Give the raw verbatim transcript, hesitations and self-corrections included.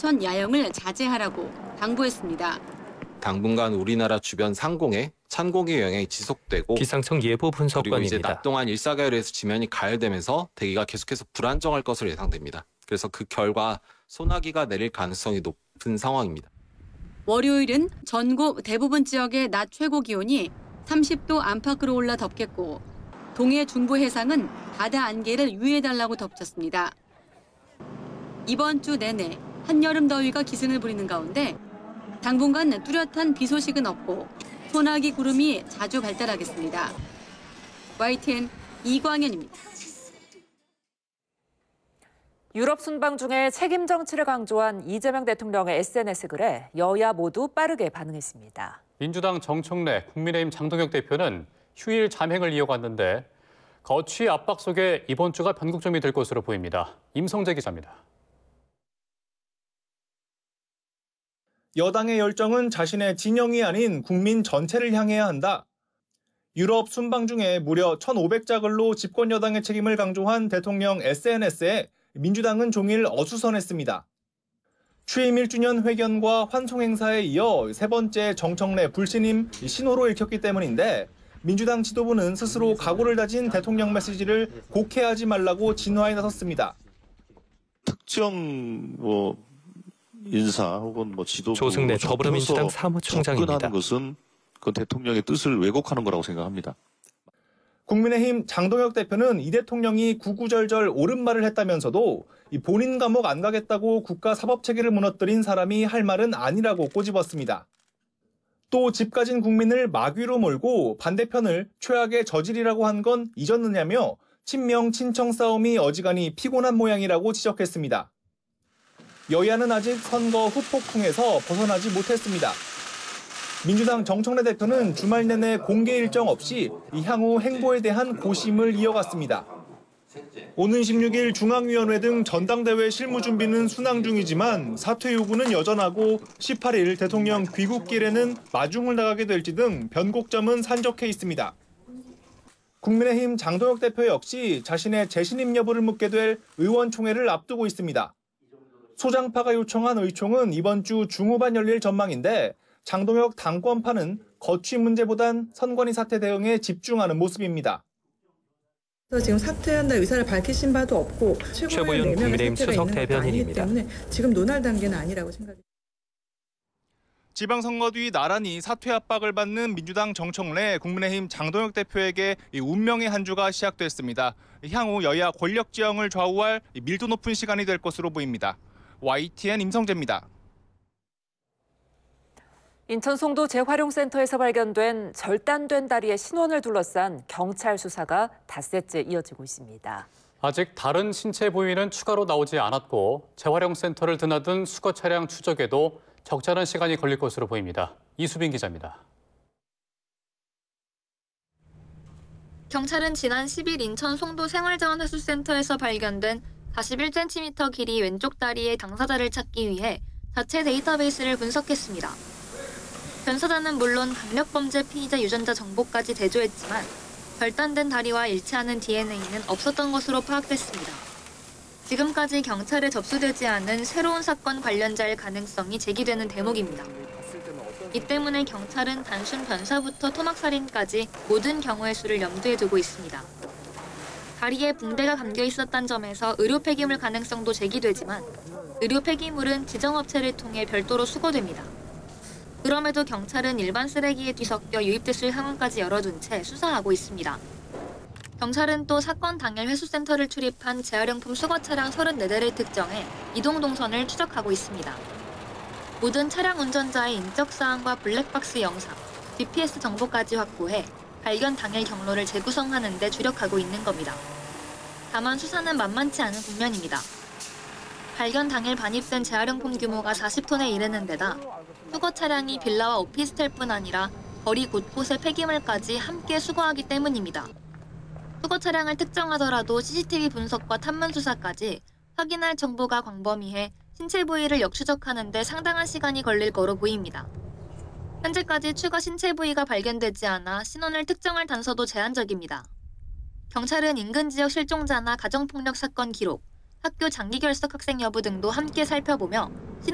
하천 야영을 자제하라고 당부했습니다. 당분간 우리나라 주변 상공에 찬공기 영향이 지속되고 기상청 예보 분석관입니다. 그리고 이제 낮 동안 일사가열에서 지면이 가열되면서 대기가 계속해서 불안정할 것으로 예상됩니다. 그래서 그 결과 소나기가 내릴 가능성이 높은 상황입니다. 월요일은 전국 대부분 지역의 낮 최고 기온이 삼십 도 안팎으로 올라 덥겠고 동해 중부 해상은 바다 안개를 유의해달라고 덧붙였습니다. 이번 주 내내 한여름 더위가 기승을 부리는 가운데 당분간 뚜렷한 비 소식은 없고 소나기 구름이 자주 발달하겠습니다. 와이티엔 이광현입니다. 유럽 순방 중에 책임 정치를 강조한 이재명 대통령의 에스엔에스 글에 여야 모두 빠르게 반응했습니다. 민주당 정청래, 국민의힘 장동혁 대표는 휴일 잠행을 이어갔는데 거취 압박 속에 이번 주가 변곡점이 될 것으로 보입니다. 임성재 기자입니다. 여당의 열정은 자신의 진영이 아닌 국민 전체를 향해야 한다. 유럽 순방 중에 무려 천오백 자 글로 집권 여당의 책임을 강조한 대통령 에스엔에스에 민주당은 종일 어수선했습니다. 취임 일 주년 회견과 환송 행사에 이어 세 번째 정청래 불신임 신호로 읽혔기 때문인데 민주당 지도부는 스스로 각오를 다진 대통령 메시지를 곡해하지 말라고 진화에 나섰습니다. 특정 뭐 인사 혹은 뭐 지도부 조승래 더불어민주당 사무총장입니다. 접근하는 것은 그 대통령의 뜻을 왜곡하는 거라고 생각합니다. 국민의힘 장동혁 대표는 이 대통령이 구구절절 옳은 말을 했다면서도 본인 감옥 안 가겠다고 국가 사법 체계를 무너뜨린 사람이 할 말은 아니라고 꼬집었습니다. 또 집 가진 국민을 마귀로 몰고 반대편을 최악의 저질이라고 한 건 잊었느냐며 친명 친청 싸움이 어지간히 피곤한 모양이라고 지적했습니다. 여야는 아직 선거 후폭풍에서 벗어나지 못했습니다. 민주당 정청래 대표는 주말 내내 공개 일정 없이 향후 행보에 대한 고심을 이어갔습니다. 오는 십육 일 중앙위원회 등 전당대회 실무 준비는 순항 중이지만 사퇴 요구는 여전하고 십팔 일 대통령 귀국길에는 마중을 나가게 될지 등 변곡점은 산적해 있습니다. 국민의힘 장동혁 대표 역시 자신의 재신임 여부를 묻게 될 의원총회를 앞두고 있습니다. 소장파가 요청한 의총은 이번 주 중후반 열릴 전망인데 장동혁 당권파는 거취 문제보단 선관위 사태 대응에 집중하는 모습입니다. 지금 사퇴한다 의사를 밝히신 바도 없고 최고위원 국민의힘 수석 대변인입니다. 때문에 지금 논할 단계는 아니라고 생각합니다. 지방선거 뒤 나란히 사퇴 압박을 받는 민주당 정청래, 국민의힘 장동혁 대표에게 운명의 한 주가 시작됐습니다. 향후 여야 권력 지형을 좌우할 밀도 높은 시간이 될 것으로 보입니다. 와이티엔 임성재입니다. 인천 송도 재활용센터에서 발견된 절단된 다리의 신원을 둘러싼 경찰 수사가 닷새째 이어지고 있습니다. 아직 다른 신체 부위는 추가로 나오지 않았고 재활용센터를 드나든 수거 차량 추적에도 적절한 시간이 걸릴 것으로 보입니다. 이수빈 기자입니다. 경찰은 지난 십 일 인천 송도 생활자원회수센터에서 발견된 사십일 센티미터 길이 왼쪽 다리의 당사자를 찾기 위해 자체 데이터베이스를 분석했습니다. 변사자는 물론 강력범죄 피의자 유전자 정보까지 대조했지만 절단된 다리와 일치하는 디엔에이는 없었던 것으로 파악됐습니다. 지금까지 경찰에 접수되지 않은 새로운 사건 관련자일 가능성이 제기되는 대목입니다. 이 때문에 경찰은 단순 변사부터 토막살인까지 모든 경우의 수를 염두에 두고 있습니다. 다리에 붕대가 감겨 있었던 점에서 의료 폐기물 가능성도 제기되지만 의료 폐기물은 지정업체를 통해 별도로 수거됩니다. 그럼에도 경찰은 일반 쓰레기에 뒤섞여 유입됐을 상황까지 열어둔 채 수사하고 있습니다. 경찰은 또 사건 당일 회수센터를 출입한 재활용품 수거 차량 서른네 대를 특정해 이동 동선을 추적하고 있습니다. 모든 차량 운전자의 인적 사항과 블랙박스 영상, 지피에스 정보까지 확보해 발견 당일 경로를 재구성하는 데 주력하고 있는 겁니다. 다만 수사는 만만치 않은 국면입니다. 발견 당일 반입된 재활용품 규모가 사십 톤에 이르는 데다 수거 차량이 빌라와 오피스텔뿐 아니라 거리 곳곳의 폐기물까지 함께 수거하기 때문입니다. 수거 차량을 특정하더라도 씨씨티비 분석과 탐문 수사까지 확인할 정보가 광범위해 신체 부위를 역추적하는 데 상당한 시간이 걸릴 거로 보입니다. 현재까지 추가 신체 부위가 발견되지 않아 신원을 특정할 단서도 제한적입니다. 경찰은 인근 지역 실종자나 가정폭력 사건 기록, 학교 장기 결석 학생 여부 등도 함께 살펴보며